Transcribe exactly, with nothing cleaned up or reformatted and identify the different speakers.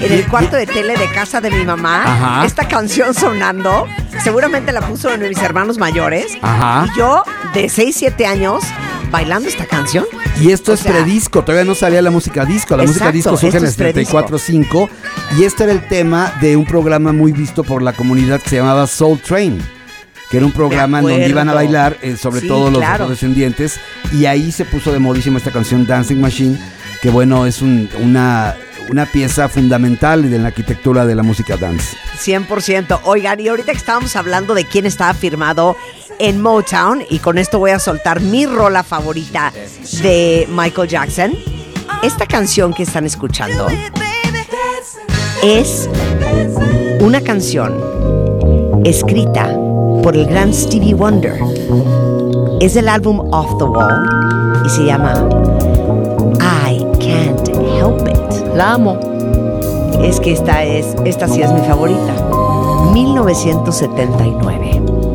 Speaker 1: en el cuarto de tele de casa de mi mamá. Ajá. Esta canción sonando. Seguramente la puso uno de mis hermanos mayores.
Speaker 2: Ajá.
Speaker 1: Y yo, de seis, siete años, bailando esta canción.
Speaker 2: Y esto
Speaker 1: o
Speaker 2: es
Speaker 1: sea,
Speaker 2: predisco, todavía no salía la música disco. La
Speaker 1: exacto,
Speaker 2: música disco surge en el
Speaker 1: es
Speaker 2: setenta y cuatro cinco. Y este era el tema de un programa muy visto por la comunidad que se llamaba Soul Train, que era un programa en donde iban a bailar, eh, sobre
Speaker 1: sí,
Speaker 2: todo los
Speaker 1: claro.
Speaker 2: descendientes. Y ahí se puso de modísima esta canción Dancing Machine, que bueno, es un, una, una pieza fundamental en la arquitectura de la música dance.
Speaker 1: cien por ciento. Oigan, y ahorita que estábamos hablando de quién estaba firmado en Motown, y con esto voy a soltar mi rola favorita de Michael Jackson. Esta canción que están escuchando es una canción escrita por el gran Stevie Wonder. Es del álbum Off the Wall y se llama I Can't Help It. La amo. Es que esta es, esta sí es mi favorita. mil novecientos setenta y nueve.